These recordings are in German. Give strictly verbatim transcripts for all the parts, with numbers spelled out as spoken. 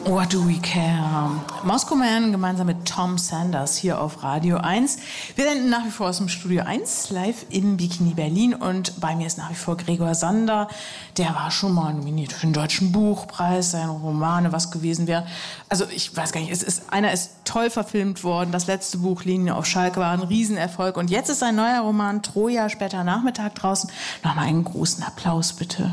What Do We Care? Moscow Man gemeinsam mit Tom Sanders hier auf Radio eins. Wir senden nach wie vor aus dem Studio eins, live im Bikini Berlin. Und bei mir ist nach wie vor Gregor Sander. Der war schon mal nominiert für den Deutschen Buchpreis, seine Romane, was gewesen wäre. Also ich weiß gar nicht, es ist, einer ist toll verfilmt worden. Das letzte Buch, Linie auf Schalke, war ein Riesenerfolg. Und jetzt ist sein neuer Roman Troja später Nachmittag draußen. Nochmal einen großen Applaus, bitte.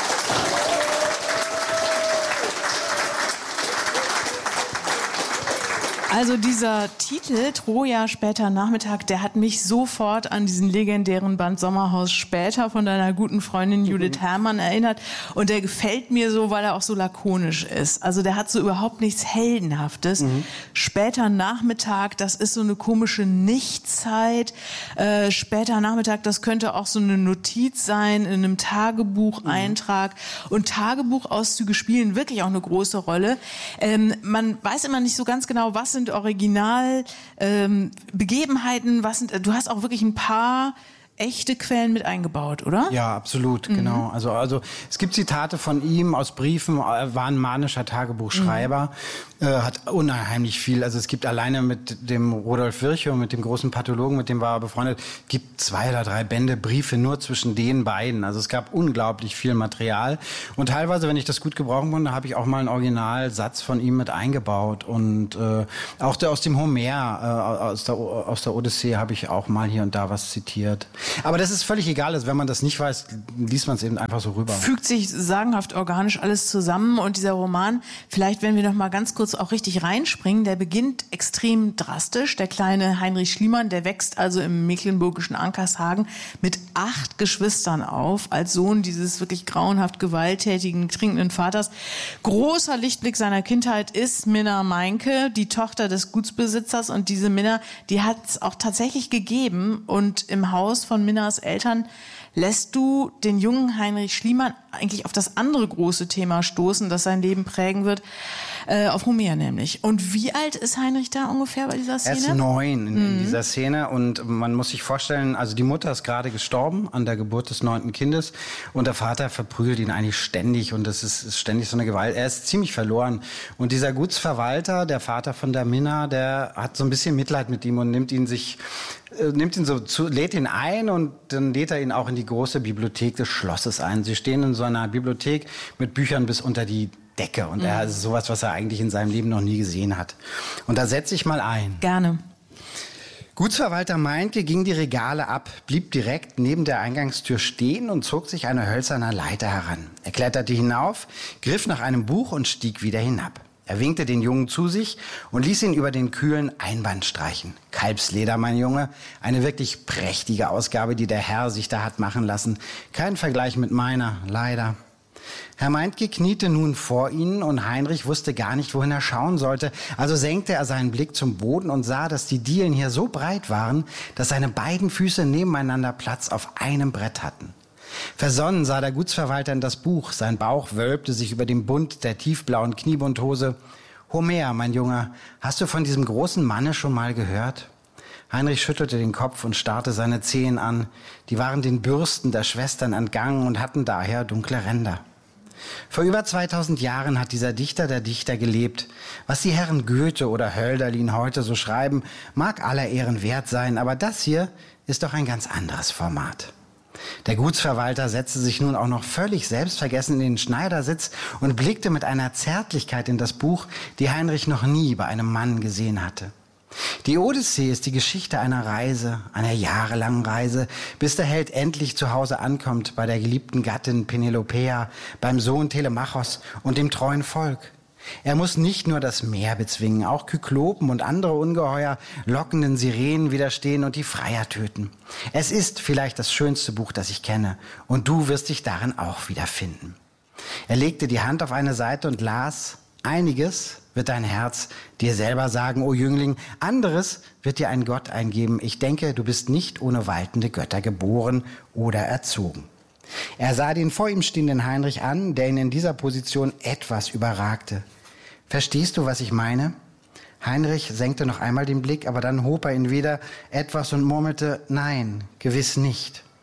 Also dieser Titel, Troja später Nachmittag, der hat mich sofort an diesen legendären Band Sommerhaus später von deiner guten Freundin Judith Herrmann erinnert. Und der gefällt mir so, weil er auch so lakonisch ist. Also der hat so überhaupt nichts Heldenhaftes. Mhm. Später Nachmittag, das ist so eine komische Nichtzeit. Äh, später Nachmittag, das könnte auch so eine Notiz sein in einem Tagebucheintrag. Mhm. Und Tagebuchauszüge spielen wirklich auch eine große Rolle. Ähm, man weiß immer nicht so ganz genau, was sind Original ähm, Begebenheiten, was sind, du hast auch wirklich ein paar echte Quellen mit eingebaut, oder? Ja, absolut, mhm. genau. Also, also es gibt Zitate von ihm aus Briefen, er war ein manischer Tagebuchschreiber, mhm. äh, hat unheimlich viel, also es gibt alleine mit dem Rudolf Virchow, mit dem großen Pathologen, mit dem war er befreundet, gibt zwei oder drei Bände Briefe nur zwischen den beiden. Also es gab unglaublich viel Material und teilweise, wenn ich das gut gebrauchen konnte, habe ich auch mal einen Originalsatz von ihm mit eingebaut und äh, auch der aus dem Homer, äh, aus der, aus der Odyssee habe ich auch mal hier und da was zitiert. Aber das ist völlig egal. Also wenn man das nicht weiß, liest man es eben einfach so rüber. Fügt sich sagenhaft organisch alles zusammen. Und dieser Roman, vielleicht wenn wir noch mal ganz kurz auch richtig reinspringen, der beginnt extrem drastisch. Der kleine Heinrich Schliemann, der wächst also im mecklenburgischen Ankershagen mit acht Geschwistern auf, als Sohn dieses wirklich grauenhaft gewalttätigen, trinkenden Vaters. Großer Lichtblick seiner Kindheit ist Minna Meinke, die Tochter des Gutsbesitzers. Und diese Minna, die hat es auch tatsächlich gegeben. Und im Haus von Minnas Eltern lässt du den jungen Heinrich Schliemann eigentlich auf das andere große Thema stoßen, das sein Leben prägen wird, äh, auf Homer nämlich. Und wie alt ist Heinrich da ungefähr bei dieser Szene? Er ist neun in, mhm. in dieser Szene und man muss sich vorstellen, also die Mutter ist gerade gestorben an der Geburt des neunten Kindes und der Vater verprügelt ihn eigentlich ständig und das ist, ist ständig so eine Gewalt. Er ist ziemlich verloren und dieser Gutsverwalter, der Vater von der Minna, der hat so ein bisschen Mitleid mit ihm und nimmt ihn sich nimmt ihn so zu, lädt ihn ein und dann lädt er ihn auch in die große Bibliothek des Schlosses ein. Sie stehen in so einer Bibliothek mit Büchern bis unter die Decke und mhm. er ist sowas, was er eigentlich in seinem Leben noch nie gesehen hat. Und da setze ich mal ein. Gerne. Gutsverwalter Meinke ging die Regale ab, blieb direkt neben der Eingangstür stehen und zog sich eine hölzerne Leiter heran. Er kletterte hinauf, griff nach einem Buch und stieg wieder hinab. Er winkte den Jungen zu sich und ließ ihn über den kühlen Einband streichen. Kalbsleder, mein Junge, eine wirklich prächtige Ausgabe, die der Herr sich da hat machen lassen. Kein Vergleich mit meiner, leider. Herr Meinke kniete nun vor ihnen und Heinrich wusste gar nicht, wohin er schauen sollte. Also senkte er seinen Blick zum Boden und sah, dass die Dielen hier so breit waren, dass seine beiden Füße nebeneinander Platz auf einem Brett hatten. Versonnen sah der Gutsverwalter in das Buch. Sein Bauch wölbte sich über dem Bund der tiefblauen Kniebundhose. Homer, mein Junge, hast du von diesem großen Manne schon mal gehört? Heinrich schüttelte den Kopf und starrte seine Zehen an. Die waren den Bürsten der Schwestern entgangen und hatten daher dunkle Ränder. Vor über zweitausend Jahren hat dieser Dichter der Dichter gelebt. Was die Herren Goethe oder Hölderlin heute so schreiben, mag aller Ehren wert sein, aber das hier ist doch ein ganz anderes Format. Der Gutsverwalter setzte sich nun auch noch völlig selbstvergessen in den Schneidersitz und blickte mit einer Zärtlichkeit in das Buch, die Heinrich noch nie bei einem Mann gesehen hatte. Die Odyssee ist die Geschichte einer Reise, einer jahrelangen Reise, bis der Held endlich zu Hause ankommt bei der geliebten Gattin Penelopeia, beim Sohn Telemachos und dem treuen Volk. Er muss nicht nur das Meer bezwingen, auch Kyklopen und andere Ungeheuer lockenden Sirenen widerstehen und die Freier töten. Es ist vielleicht das schönste Buch, das ich kenne, und du wirst dich darin auch wiederfinden. Er legte die Hand auf eine Seite und las: Einiges wird dein Herz dir selber sagen, o Jüngling, anderes wird dir ein Gott eingeben. Ich denke, du bist nicht ohne waltende Götter geboren oder erzogen. Er sah den vor ihm stehenden Heinrich an, der ihn in dieser Position etwas überragte. Verstehst du, was ich meine? Heinrich senkte noch einmal den Blick, aber dann hob er ihn wieder etwas und murmelte: Nein, gewiss nicht.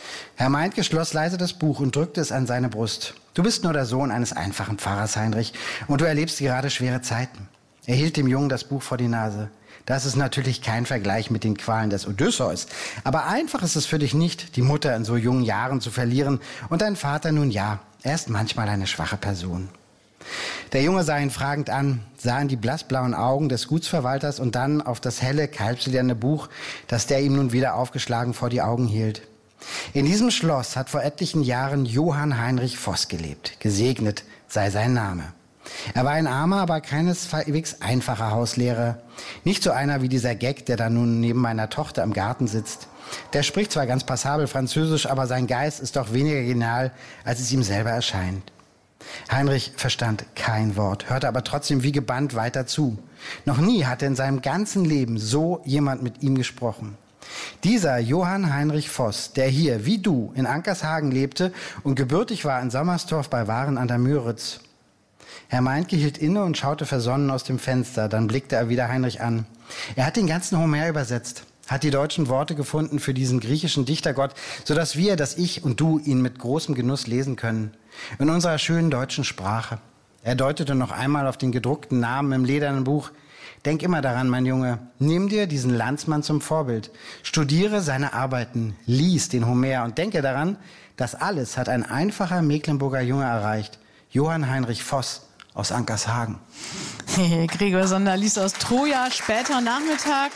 Herr Meintke schloss leise das Buch und drückte es an seine Brust. Du bist nur der Sohn eines einfachen Pfarrers, Heinrich, und du erlebst gerade schwere Zeiten. Er hielt dem Jungen das Buch vor die Nase. Das ist natürlich kein Vergleich mit den Qualen des Odysseus. Aber einfach ist es für dich nicht, die Mutter in so jungen Jahren zu verlieren. Und dein Vater, nun ja, er ist manchmal eine schwache Person. Der Junge sah ihn fragend an, sah in die blassblauen Augen des Gutsverwalters und dann auf das helle, kalbsilberne Buch, das der ihm nun wieder aufgeschlagen vor die Augen hielt. In diesem Schloss hat vor etlichen Jahren Johann Heinrich Voß gelebt. Gesegnet sei sein Name. Er war ein armer, aber keineswegs einfacher Hauslehrer. Nicht so einer wie dieser Gag, der da nun neben meiner Tochter im Garten sitzt. Der spricht zwar ganz passabel Französisch, aber sein Geist ist doch weniger genial, als es ihm selber erscheint. Heinrich verstand kein Wort, hörte aber trotzdem wie gebannt weiter zu. Noch nie hatte in seinem ganzen Leben so jemand mit ihm gesprochen. Dieser Johann Heinrich Voß, der hier, wie du, in Ankershagen lebte und gebürtig war in Sommerstorf bei Waren an der Müritz. Herr Meintke hielt inne und schaute versonnen aus dem Fenster. Dann blickte er wieder Heinrich an. Er hat den ganzen Homer übersetzt, hat die deutschen Worte gefunden für diesen griechischen Dichtergott, sodass wir, dass ich und du ihn mit großem Genuss lesen können. In unserer schönen deutschen Sprache. Er deutete noch einmal auf den gedruckten Namen im ledernen Buch. Denk immer daran, mein Junge, nimm dir diesen Landsmann zum Vorbild. Studiere seine Arbeiten, lies den Homer und denke daran, das alles hat ein einfacher Mecklenburger Junge erreicht. Johann Heinrich Voß aus Ankershagen. Gregor Sonder liest aus Troja, später Nachmittag.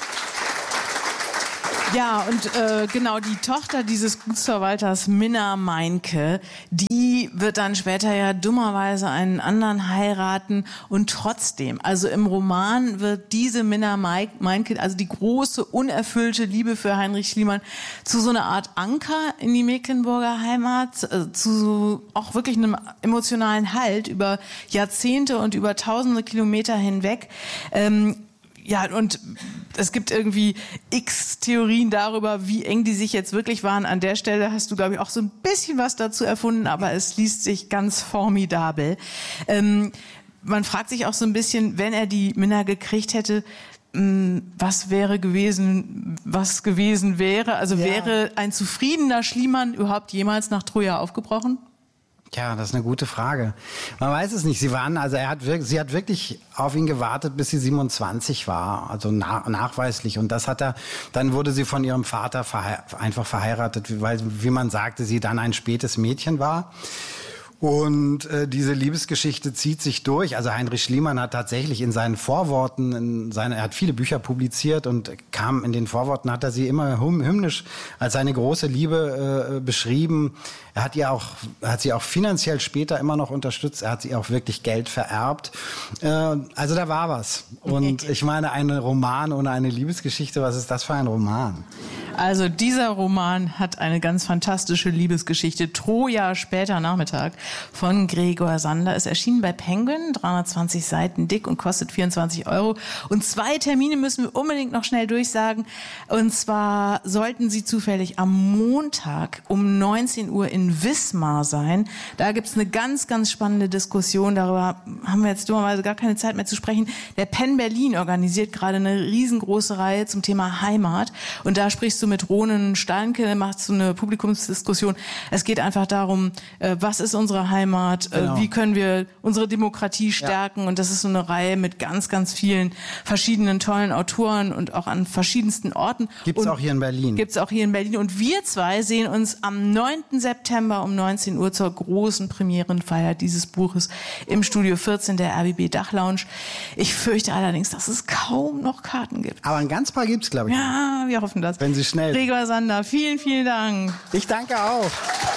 Ja, und äh, genau, die Tochter dieses Gutsverwalters, Minna Meintke, die wird dann später ja dummerweise einen anderen heiraten und trotzdem, also im Roman wird diese Minna Meintke, also die große, unerfüllte Liebe für Heinrich Schliemann, zu so einer Art Anker in die Mecklenburger Heimat, äh, zu auch wirklich einem emotionalen Halt über Jahrzehnte und über tausende Kilometer hinweg. Ähm, Ja, und es gibt irgendwie x Theorien darüber, wie eng die sich jetzt wirklich waren. An der Stelle hast du, glaube ich, auch so ein bisschen was dazu erfunden, aber es liest sich ganz formidabel. Ähm, man fragt sich auch so ein bisschen, wenn er die Minna gekriegt hätte, mh, was wäre gewesen, was gewesen wäre? Also ja. Wäre ein zufriedener Schliemann überhaupt jemals nach Troja aufgebrochen? Ja, das ist eine gute Frage. Man weiß es nicht. Sie waren, also er hat wirklich, sie hat wirklich auf ihn gewartet, bis sie siebenundzwanzig war, also na, nachweislich. Und das hat er, dann wurde sie von ihrem Vater verhe- einfach verheiratet, weil, wie man sagte, sie dann ein spätes Mädchen war. Und äh, diese Liebesgeschichte zieht sich durch. Also Heinrich Schliemann hat tatsächlich in seinen Vorworten, in seine, er hat viele Bücher publiziert und kam in den Vorworten, hat er sie immer hymnisch als seine große Liebe äh, beschrieben. Er hat ihr auch, hat sie auch finanziell später immer noch unterstützt. Er hat sie auch wirklich Geld vererbt. Äh, also da war was. Und ich meine, ein Roman ohne eine Liebesgeschichte, was ist das für ein Roman? Also dieser Roman hat eine ganz fantastische Liebesgeschichte. Troja, später Nachmittag von Gregor Sonder. Es erschien bei Penguin, dreihundertzwanzig Seiten dick und kostet vierundzwanzig Euro. Und zwei Termine müssen wir unbedingt noch schnell durchsagen. Und zwar sollten Sie zufällig am Montag um neunzehn Uhr in Wismar sein. Da gibt's eine ganz, ganz spannende Diskussion. Darüber haben wir jetzt dummerweise gar keine Zeit mehr zu sprechen. Der Penn Berlin organisiert gerade eine riesengroße Reihe zum Thema Heimat. Und da sprichst du mit Ronen Steinke, machst du eine Publikumsdiskussion. Es geht einfach darum, was ist unsere Heimat, genau. Wie können wir unsere Demokratie stärken. Ja. Und das ist so eine Reihe mit ganz, ganz vielen verschiedenen tollen Autoren und auch an verschiedensten Orten. Gibt's auch hier in Berlin. Gibt's auch hier in Berlin. Und wir zwei sehen uns am neunten September um neunzehn Uhr zur großen Premierenfeier dieses Buches im Studio vierzehn der R B B Dachlounge. Ich fürchte allerdings, dass es kaum noch Karten gibt. Aber ein ganz paar gibt's, glaube ich. Ja, wir hoffen das. Wenn Sie schnell. Gregor Sonder, vielen, vielen Dank. Ich danke auch.